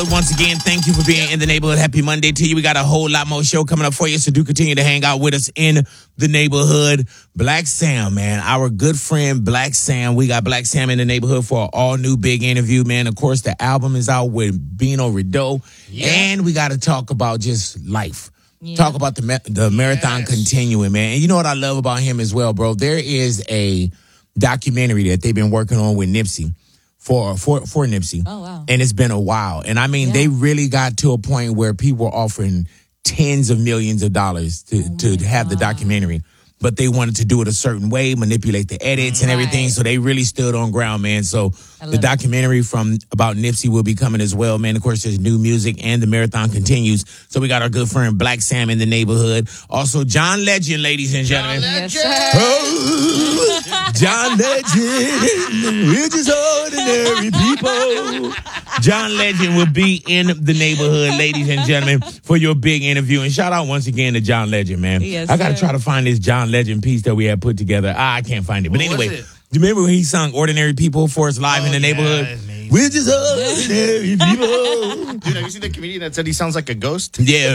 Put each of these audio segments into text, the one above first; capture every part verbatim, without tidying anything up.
Once again, thank you for being in the neighborhood. Happy Monday to you. We got a whole lot more show coming up for you, so do continue to hang out with us in the neighborhood. Black Sam, man, our good friend Black Sam. We got Black Sam in the neighborhood for an all-new big interview, man. Of course, the album is out with Bino Rideau, yeah. And we got to talk about just life. Yeah. Talk about the the marathon yes. continuing, man. And you know what I love about him as well, bro? There is a documentary that they've been working on with Nipsey. For, for for Nipsey. Oh, wow. And it's been a while. And I mean, yeah. they really got to a point where people were offering tens of millions of dollars to, oh to have God. the documentary. But they wanted to do it a certain way, manipulate the edits and everything. Right. So they really stood on ground, man. So the documentary it. from about Nipsey will be coming as well, man. Of course, there's new music and the marathon continues. So we got our good friend Black Sam in the neighborhood. Also, John Legend, ladies and gentlemen. John Legend. Yes, oh, John Legend. We're just ordinary people. John Legend will be in the neighborhood, ladies and gentlemen, for your big interview. And shout out once again to John Legend, man. Yes, I got to try to find this John Legend piece that we had put together. Ah, I can't find it. But what anyway, do you remember when he sung Ordinary People for us live oh, in the neighborhood? Yeah, we're just ordinary people. Dude, have you seen the comedian that said he sounds like a ghost? Yeah.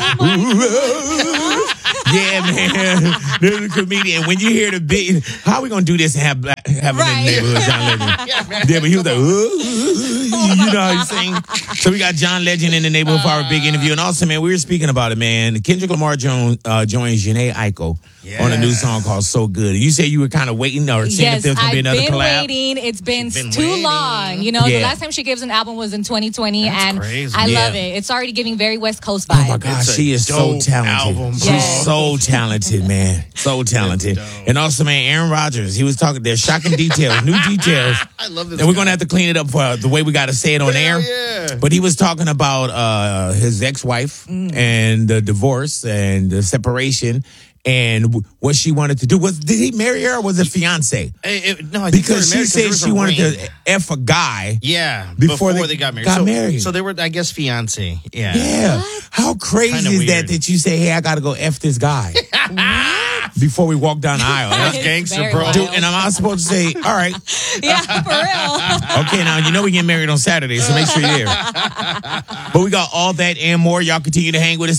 Oh yeah, man. There's a comedian. When you hear the big, how are we going to do this and have black, have right. him in the neighborhood, John Legend? yeah, man. Yeah, but he was like, you know how he's saying? So we got John Legend in the neighborhood for our big interview. And also, man, we were speaking about it, man. Kendrick Lamar Jones uh, joins Jhené Aiko yeah. on a new song called So Good. And you said you were kind of waiting or seeing yes, if there was going to be another I've been collab. waiting. It's been, been too waiting. long. You know, yeah. the last time she gives an album was in twenty twenty. That's and crazy. I yeah. love it. It's already giving very West Coast vibes. Oh, my God. She is so talented. Album, She's yes. so talented, man. So talented. And also, man, Aaron Rodgers, he was talking, there's shocking details, new details. I love this. And we're guy. going to have to clean it up for the way we got to say it on Hell air. Yeah. But he was talking about uh, his ex-wife mm. and the divorce and the separation and w- what she wanted to do. Was Did he marry her or was it fiance? It, it, no, I think because she said she wanted ring. to F a guy. Yeah, before, before they, they got married. Got so, married. so they were, I guess, fiance. Yeah. Yeah. What? How crazy Kinda is weird. that that you say, hey, I got to go F this guy? Before we walk down the aisle. That's gangster, bro. Dude, and I'm supposed to say, all right. Yeah, for real. Okay, now, you know we get married on Saturday, so make sure you're there. But we got all that and more. Y'all continue to hang with us.